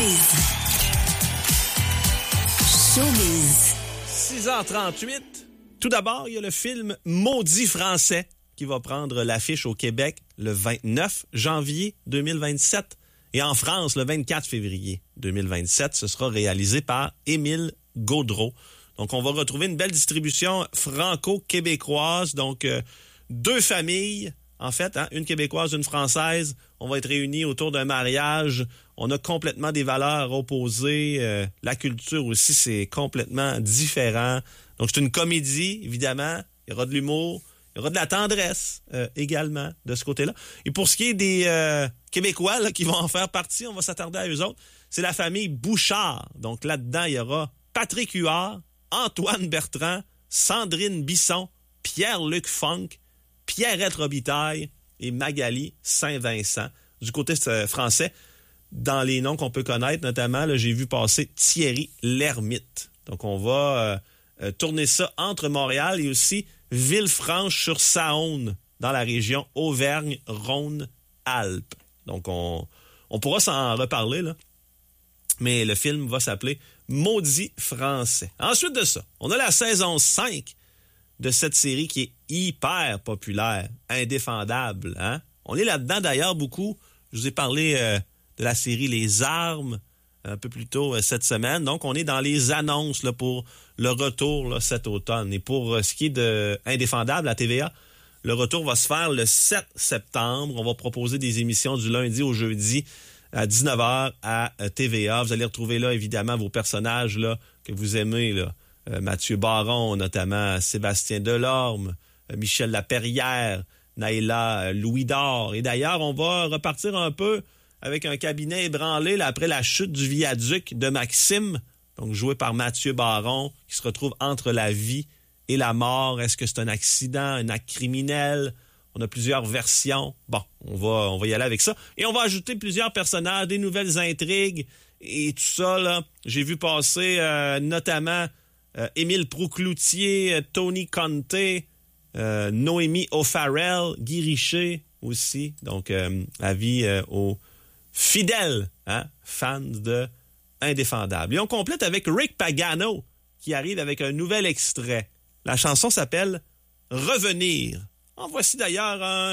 Showbiz. 6h38. Tout d'abord, il y a le film Maudit français qui va prendre l'affiche au Québec le 29 janvier 2027. Et en France, le 24 février 2027, ce sera réalisé par Émile Gaudreault. Donc, on va retrouver une belle distribution franco-québécoise. Donc, deux familles, en fait, une québécoise, une française. On va être réunis autour d'un mariage. On a complètement des valeurs opposées. La culture aussi, c'est complètement différent. Donc, c'est une comédie, évidemment. Il y aura de l'humour. Il y aura de la tendresse également de ce côté-là. Et pour ce qui est des Québécois là, qui vont en faire partie, on va s'attarder à eux autres. C'est la famille Bouchard. Donc là-dedans, il y aura Patrick Huard, Antoine Bertrand, Sandrine Bisson, Pierre-Luc Funk, Pierrette Robitaille et Magali Saint-Vincent. Du côté français, dans les noms qu'on peut connaître, notamment, là, j'ai vu passer Thierry Lhermitte. Donc on va tourner ça entre Montréal et aussi Villefranche-sur-Saône, dans la région Auvergne-Rhône-Alpes. Donc, on pourra s'en reparler, là. Mais le film va s'appeler Maudit français. Ensuite de ça, on a la saison 5 de cette série qui est hyper populaire, indéfendable. Hein? On est là-dedans, d'ailleurs, beaucoup. Je vous ai parlé de la série Les Armes un peu plus tôt cette semaine. Donc, on est dans les annonces là, pour le retour là, cet automne. Et pour ce qui est de Indéfendable à TVA, le retour va se faire le 7 septembre. On va proposer des émissions du lundi au jeudi à 19h à TVA. Vous allez retrouver là, évidemment, vos personnages là, que vous aimez. Là. Mathieu Baron, notamment Sébastien Delorme, Michel Laperrière, Naïla Louis-Dor. Et d'ailleurs, on va repartir un peu avec un cabinet ébranlé là, après la chute du viaduc de Maxime, donc joué par Mathieu Baron, qui se retrouve entre la vie et la mort. Est-ce que c'est un accident, un acte criminel? On a plusieurs versions. Bon, on va y aller avec ça. Et on va ajouter plusieurs personnages, des nouvelles intrigues et tout ça. Là, j'ai vu passer notamment Émile Proucloutier, Tony Conte, Noémie O'Farrell, Guy Richer aussi. Donc, avis aux fidèles fans de Indéfendable. Et on complète avec Rick Pagano qui arrive avec un nouvel extrait. La chanson s'appelle « Revenir ». En voici d'ailleurs un